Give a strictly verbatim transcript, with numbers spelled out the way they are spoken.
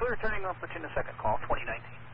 clear turning, I'll put you in the second call, twenty nineteen.